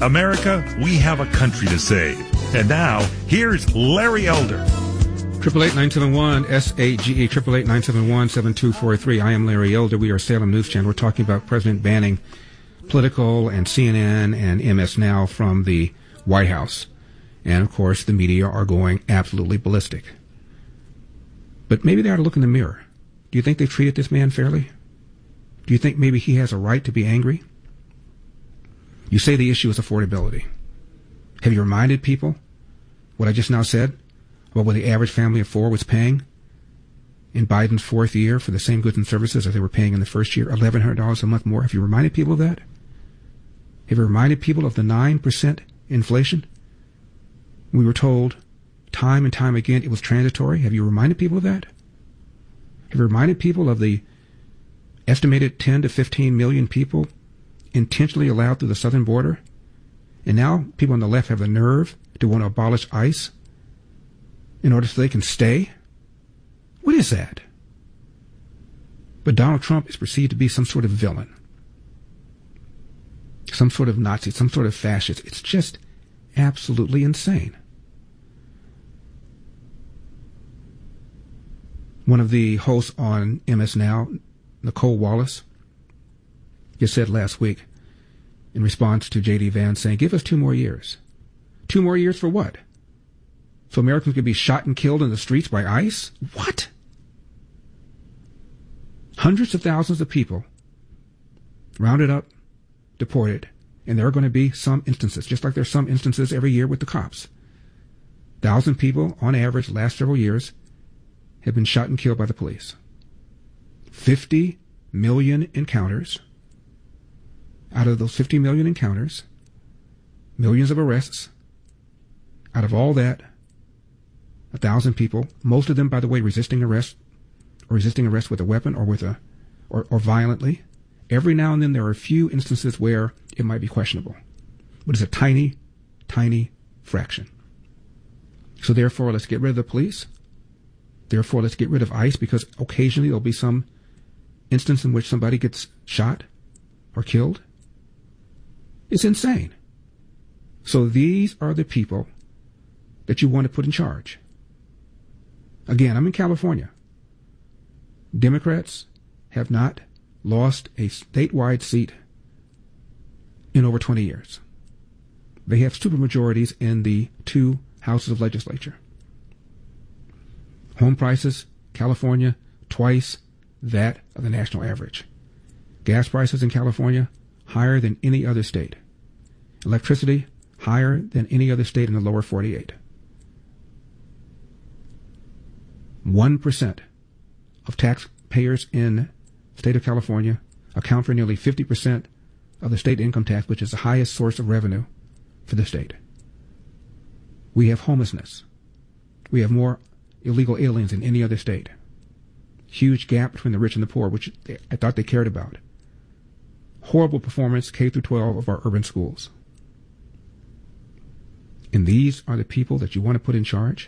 America, we have a country to save. And now, here's Larry Elder. 888-971-SAGE, 888-971-7243. I am Larry Elder. We are Salem News Channel. We're talking about President banning Political and CNN and MS Now from the White House. And, of course, the media are going absolutely ballistic. But maybe they ought to look in the mirror. Do you think they've treated this man fairly? Do you think maybe he has a right to be angry? You say the issue is affordability. Have you reminded people what I just now said about what the average family of four was paying in Biden's fourth year for the same goods and services as they were paying in the first year, $1,100 a month more? Have you reminded people of that? Have you reminded people of the 9% inflation? We were told time and time again it was transitory. Have you reminded people of that? Have you reminded people of the estimated 10 to 15 million people intentionally allowed through the southern border? And now people on the left have the nerve to want to abolish ICE in order so they can stay? What is that? But Donald Trump is perceived to be some sort of villain, some sort of Nazi, some sort of fascist. It's just absolutely insane. One of the hosts on MS Now, Nicole Wallace, just said last week in response to J.D. Vance saying, give us 2 more years. 2 more years for what? So Americans could be shot and killed in the streets by ICE? What? Hundreds of thousands of people rounded up, deported, and there are going to be some instances, just like there's some instances every year with the cops. 1,000 people, on average, last several years, have been shot and killed by the police. 50 million encounters. Out of those 50 million encounters, millions of arrests. Out of all that, 1,000 people, most of them, by the way, resisting arrest, or resisting arrest with a weapon or with or violently. Every now and then there are a few instances where it might be questionable, but it's a tiny, tiny fraction. So therefore, let's get rid of the police. Therefore, let's get rid of ICE, because occasionally there'll be some instance in which somebody gets shot or killed. It's insane. So these are the people that you want to put in charge. Again, I'm in California. Democrats have not lost a statewide seat in over 20 years. They have supermajorities in the 2 houses of legislature. Home prices, California, twice that of the national average. Gas prices in California, higher than any other state. Electricity, higher than any other state in the lower 48. 1% of taxpayers in the state of California account for nearly 50% of the state income tax, which is the highest source of revenue for the state. We have homelessness. We have more illegal aliens than any other state. Huge gap between the rich and the poor, which I thought they cared about. Horrible performance, K through 12, of our urban schools. And these are the people that you want to put in charge?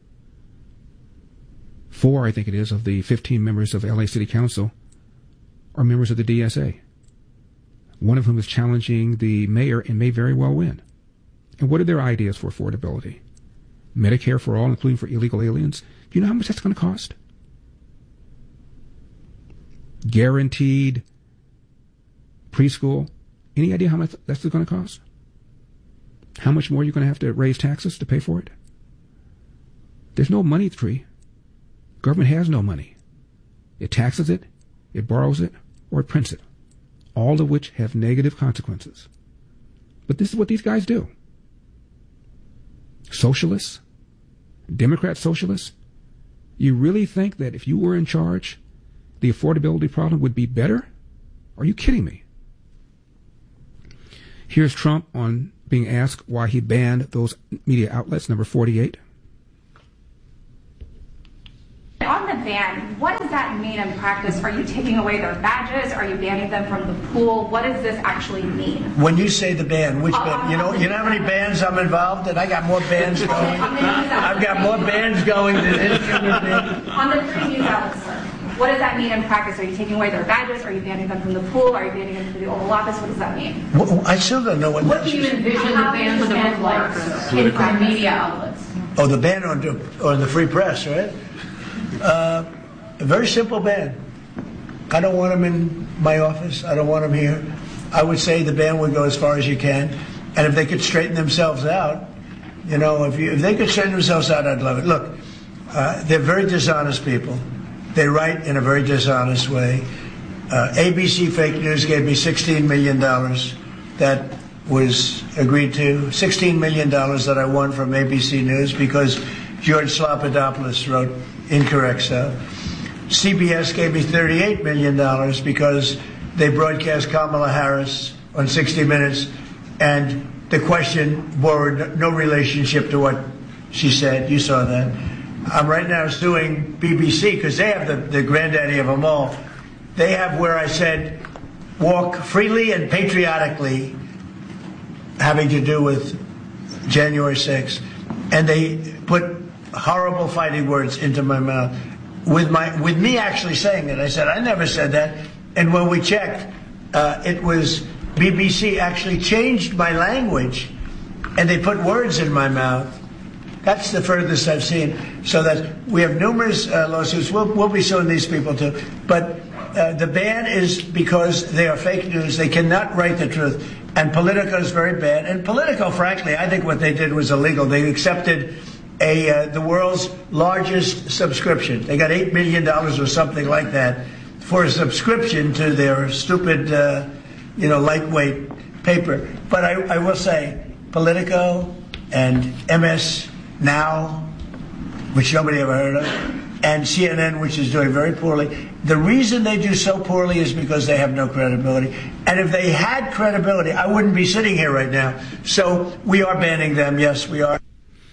4, I think it is, of the 15 members of LA City Council are members of the DSA. One of whom is challenging the mayor and may very well win. And what are their ideas for affordability? Medicare for all, including for illegal aliens? Do you know how much that's going to cost? Guaranteed preschool? Any idea how much that's going to cost? How much more you're going to have to raise taxes to pay for it? There's no money tree. Government has no money. It taxes it, it borrows it, or it prints it, all of which have negative consequences. But this is what these guys do. Socialists, Democrat socialists, you really think that if you were in charge, the affordability problem would be better? Are you kidding me? Here's Trump on being asked why he banned those media outlets, number 48. On the ban, what does that mean in practice? Are you taking away their badges? Are you banning them from the pool? What does this actually mean? When you say the ban, which ban? You know how many bands I'm involved in? I got more bands going. I've got more bands going than any other band. On the 3 news outlets, sir. What does that mean in practice? Are you taking away their badges? Are you banning them from the pool? Are you banning them from the Oval Office? What does that mean? Well, I still don't know what do you envision the ban for the political media outlets? Oh, the ban on the free press, right? A very simple ban. I don't want them in my office. I don't want them here. I would say the ban would go as far as you can. And if they could straighten themselves out, if they could straighten themselves out, I'd love it. Look, they're very dishonest people. They write in a very dishonest way. ABC Fake News gave me $16 million. That was agreed to. $16 million that I won from ABC News because George Slopadopoulos wrote incorrect stuff. CBS gave me $38 million because they broadcast Kamala Harris on 60 Minutes, and the question bore no relationship to what she said. You saw that. I'm right now suing BBC because they have the granddaddy of them all. They have where I said, walk freely and patriotically, having to do with January 6th. And they put horrible fighting words into my mouth with me actually saying it. I said, I never said that. And when we checked, it was BBC actually changed my language and they put words in my mouth. That's the furthest I've seen. So that we have numerous lawsuits. We'll be suing these people too. But the ban is because they are fake news. They cannot write the truth. And Politico is very bad. And Politico, frankly, I think what they did was illegal. They accepted the world's largest subscription. They got $8 million or something like that for a subscription to their stupid, lightweight paper. But I will say, Politico and MS Now, which nobody ever heard of, and CNN, which is doing very poorly. The reason they do so poorly is because they have no credibility. And if they had credibility, I wouldn't be sitting here right now. So we are banning them. Yes, we are.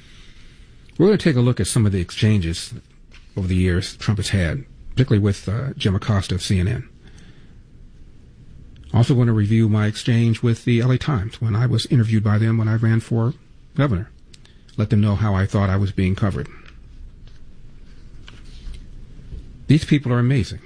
We're going to take a look at some of the exchanges over the years Trump has had, particularly with Jim Acosta of CNN. Also want to review my exchange with the LA Times when I was interviewed by them when I ran for governor. Let them know how I thought I was being covered. These people are amazing.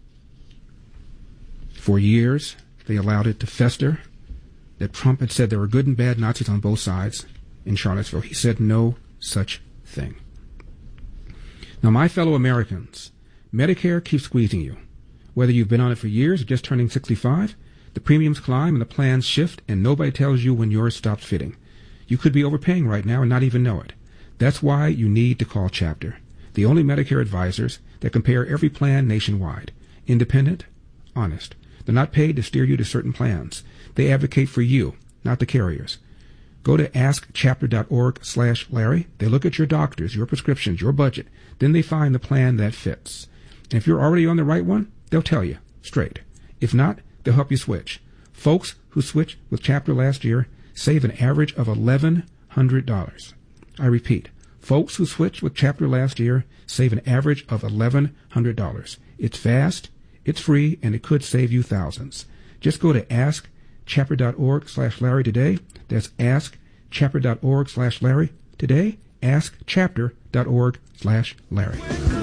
For years, they allowed it to fester that Trump had said there were good and bad Nazis on both sides in Charlottesville. He said no such thing. Now, my fellow Americans, Medicare keeps squeezing you. Whether you've been on it for years or just turning 65, the premiums climb and the plans shift, and nobody tells you when yours stops fitting. You could be overpaying right now and not even know it. That's why you need to call Chapter, the only Medicare advisors that compare every plan nationwide. Independent, honest. They're not paid to steer you to certain plans. They advocate for you, not the carriers. Go to askchapter.org/Larry. They look at your doctors, your prescriptions, your budget. Then they find the plan that fits. And if you're already on the right one, they'll tell you straight. If not, they'll help you switch. Folks who switched with Chapter last year save an average of $1,100. I repeat, folks who switched with Chapter last year save an average of $1,100. It's fast, it's free, and it could save you thousands. Just go to askchapter.org/Larry today. That's askchapter.org/Larry today. Askchapter.org/Larry.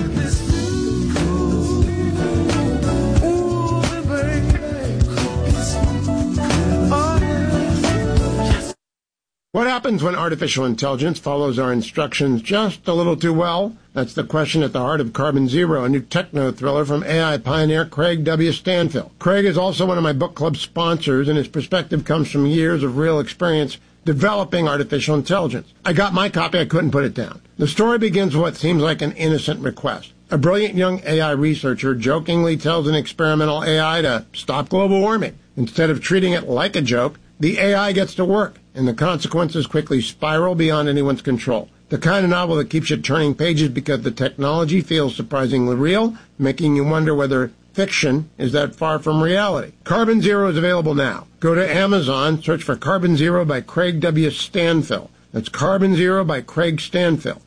What happens when artificial intelligence follows our instructions just a little too well? That's the question at the heart of Carbon Zero, a new techno-thriller from AI pioneer Craig W. Stanfill. Craig is also one of my book club sponsors, and his perspective comes from years of real experience developing artificial intelligence. I got my copy, I couldn't put it down. The story begins with what seems like an innocent request. A brilliant young AI researcher jokingly tells an experimental AI to stop global warming. Instead of treating it like a joke, the AI gets to work, and the consequences quickly spiral beyond anyone's control. The kind of novel that keeps you turning pages because the technology feels surprisingly real, making you wonder whether fiction is that far from reality. Carbon Zero is available now. Go to Amazon, search for Carbon Zero by Craig W. Stanfill. That's Carbon Zero by Craig Stanfill.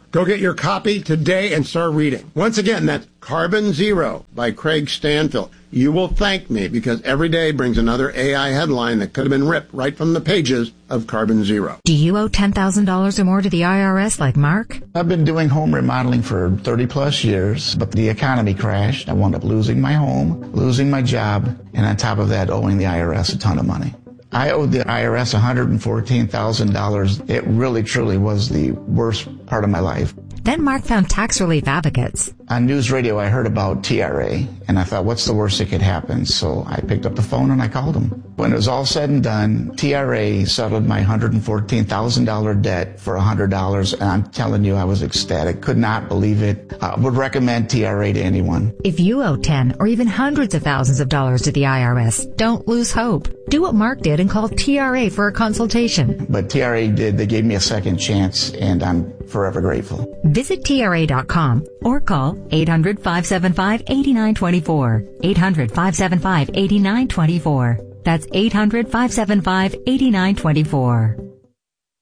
Go get your copy today and start reading. Once again, that's Carbon Zero by Craig Stanfill. You will thank me because every day brings another AI headline that could have been ripped right from the pages of Carbon Zero. Do you owe $10,000 or more to the IRS like Mark? I've been doing home remodeling for 30 plus years, but the economy crashed. I wound up losing my home, losing my job, and on top of that, owing the IRS a ton of money. I owed the IRS $114,000. It really, truly was the worst part of my life. Then Mark found Tax Relief Advocates. On news radio, I heard about TRA, and I thought, what's the worst that could happen? So I picked up the phone and I called them. When it was all said and done, TRA settled my $114,000 debt for $100, and I'm telling you, I was ecstatic. Could not believe it. Would recommend TRA to anyone. If you owe 10 or even hundreds of thousands of dollars to the IRS, don't lose hope. Do what Mark did and call TRA for a consultation. But TRA did. They gave me a second chance, and I'm forever grateful. Visit TRA.com or call 800-575-8924. 800-575-8924. That's 800-575-8924.